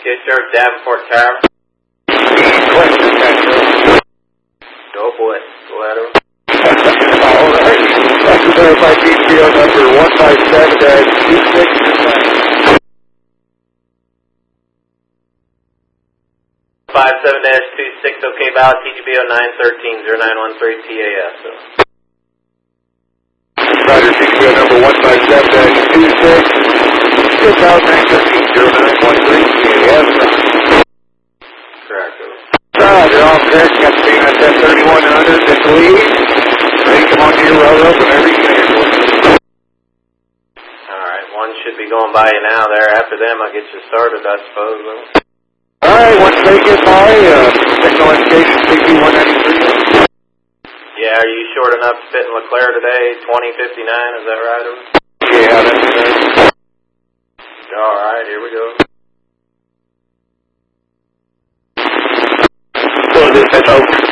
Discharge Davenport Tower. Question, Metro. Go boy. Go at her. All right. That's to verify TCO number 157-26. 57-26, okay, valid TGBO 913-0913 TAS. So. Roger, TCO number 157-26. Good valid 913-0913 TAS. Correct. Roger, all set. Got the beam at 3100 at the lead. Ready to come on to your railroad whenever you can. Alright, one should be going by you now there. After them, I'll get you started, I suppose. Alright, once they get by, signal indication CP-193. Yeah, are you short enough to fit in LeClaire today? 2059, is that right? Yeah, that's right. Alright, here we go. So this is over.